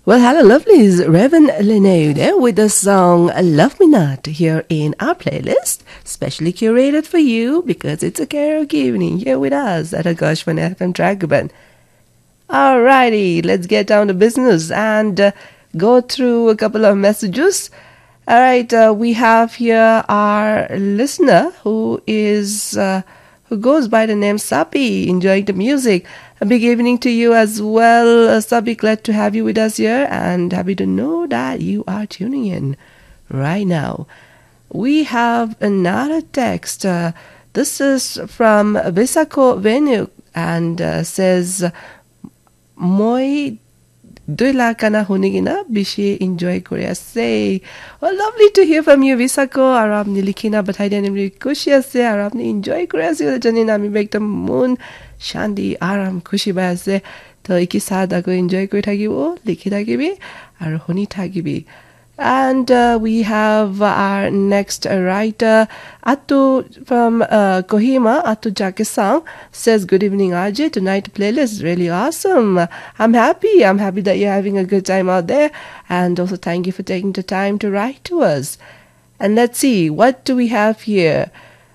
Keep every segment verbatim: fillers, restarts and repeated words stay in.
Well, hello, lovelies. Revan Linnaeus there with the song Love Me Not here in our playlist, specially curated for you because it's a karaoke evening here with us at Akashvani F M Dragaban. Alrighty, let's get down to business and uh, go through a couple of messages. Alright, uh, we have here our listener who is... Uh, who goes by the name Sabi, enjoying the music. A big evening to you as well, uh, Sabi. Glad to have you with us here and happy to know that you are tuning in right now. We have another text. Uh, this is from Visako Venu and uh, says, Moi Doila kana hunigina bishi enjoy Korea say. Well, lovely to hear from you, Visako. Arabni likina bathai denimri kushi se. Arabni enjoy Korea se. Janina mi make the moon shandi aram kushi ba se. To iki sada ko enjoy koi thagibo, likhi thagibi, ar honi thagibi. And uh, we have our next writer, Atu from uh, Kohima, Atu Jake-san, says, good evening, R J. Tonight playlist is really awesome. I'm happy. I'm happy that you're having a good time out there. And also thank you for taking the time to write to us. And let's see, what do we have here?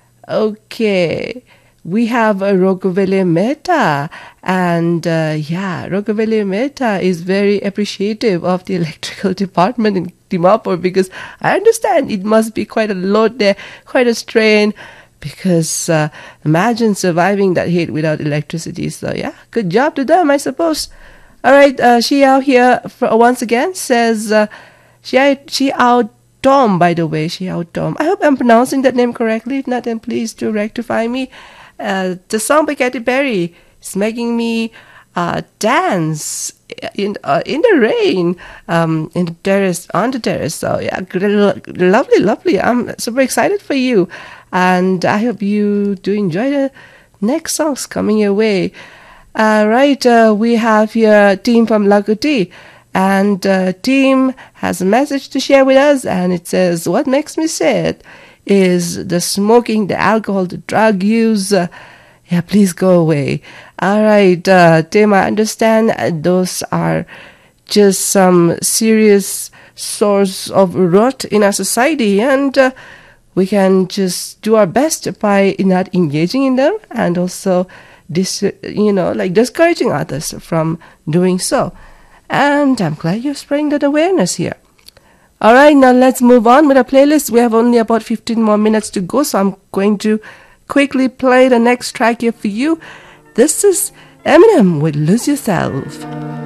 Okay. We have a Rockefeller Mehta, and uh, yeah, Rockefeller Mehta is very appreciative of the electrical department in Dimapur because I understand it must be quite a load there, quite a strain, because uh, imagine surviving that heat without electricity. So yeah, good job to them, I suppose. All right, uh, Xiao here for, once again says, uh, Xiao Tom, by the way, Xiao Tom. I hope I'm pronouncing that name correctly. If not, then please do rectify me. Uh, the song by Katy Perry is making me uh, dance in uh, in the rain, um, in the terrace, on the terrace. So yeah, lovely, lovely. I'm super excited for you, and I hope you do enjoy the next songs coming your way. Uh, right, uh, we have here Team from Lakoti, and uh, Team has a message to share with us, and it says, "What makes me sad is the smoking, the alcohol, the drug use. Uh, yeah, please go away." All right, uh, Tim, I understand uh, those are just some serious source of rot in our society, and uh, we can just do our best by not engaging in them and also, dis- you know, like discouraging others from doing so. And I'm glad you're spreading that awareness here. Alright, now let's move on with our playlist. We have only about fifteen more minutes to go, so I'm going to quickly play the next track here for you. This is Eminem with Lose Yourself.